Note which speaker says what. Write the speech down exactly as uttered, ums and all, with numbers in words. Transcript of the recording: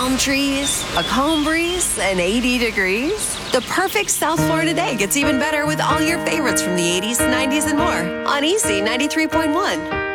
Speaker 1: palm trees, a calm breeze, and eighty degrees. The perfect South Florida day gets even better with all your favorites from the eighties, nineties, and more on Easy ninety-three point one.